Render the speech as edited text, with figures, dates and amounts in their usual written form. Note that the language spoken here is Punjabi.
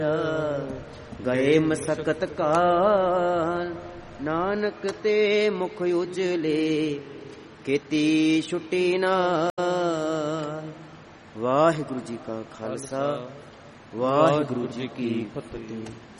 ਗਏ ਮਸਕਤ ਕਾਲ, ਨਾਨਕ ਤੇ ਮੁਖ ਉਜਲੇ, ਕੀਤੀ ਛੁੱਟੀ ਨਾਲ। ਵਾਹਿਗੁਰੂ ਜੀ ਕਾ ਖਾਲਸਾ, ਵਾਹਿਗੁਰੂ ਜੀ ਕੀ ਫਤਿਹ।